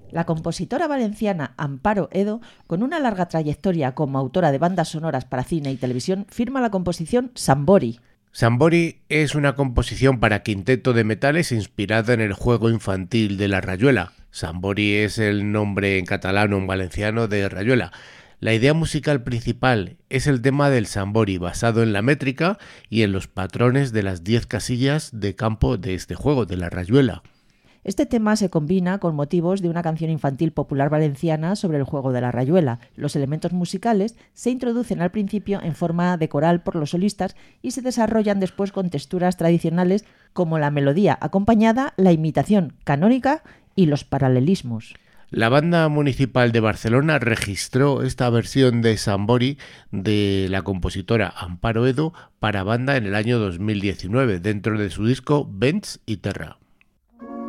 La compositora valenciana Amparo Edo, con una larga trayectoria como autora de bandas sonoras para cine y televisión, firma la composición Sambori. Sambori es una composición para quinteto de metales inspirada en el juego infantil de la rayuela. Sambori es el nombre en catalán o en valenciano de rayuela. La idea musical principal es el tema del Sambori, basado en la métrica y en los patrones de las 10 casillas de campo de este juego, de la rayuela. Este tema se combina con motivos de una canción infantil popular valenciana sobre el juego de la rayuela. Los elementos musicales se introducen al principio en forma de coral por los solistas y se desarrollan después con texturas tradicionales como la melodía acompañada, la imitación canónica y los paralelismos. La Banda Municipal de Barcelona registró esta versión de Sambori de la compositora Amparo Edo para banda en el año 2019 dentro de su disco Vents y Terra.